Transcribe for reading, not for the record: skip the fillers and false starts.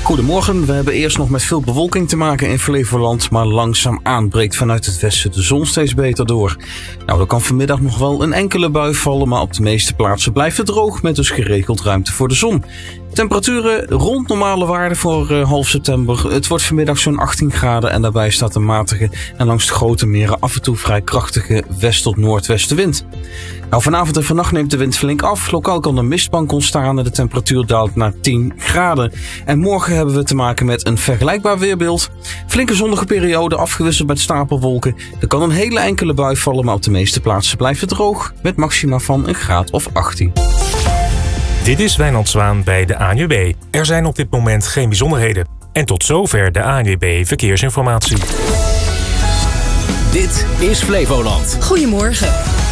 Goedemorgen, we hebben eerst nog met veel bewolking te maken in Flevoland, maar langzaamaan breekt vanuit het westen de zon steeds beter door. Er kan vanmiddag nog wel een enkele bui vallen, maar op de meeste plaatsen blijft het droog met dus geregeld ruimte voor de zon. Temperaturen rond normale waarden voor half september. Het wordt vanmiddag zo'n 18 graden en daarbij staat een matige en langs de grote meren af en toe vrij krachtige west- tot noordwestenwind. Vanavond en vannacht neemt de wind flink af. Lokaal kan een mistbank ontstaan en de temperatuur daalt naar 10 graden. En morgen hebben we te maken met een vergelijkbaar weerbeeld. Flinke zonnige periode afgewisseld met stapelwolken. Er kan een hele enkele bui vallen, maar op de meeste plaatsen blijft het droog. Met maxima van een graad of 18. Dit is Wijnand Zwaan bij de ANWB. Er zijn op dit moment geen bijzonderheden. En tot zover de ANWB Verkeersinformatie. Dit is Flevoland. Goedemorgen.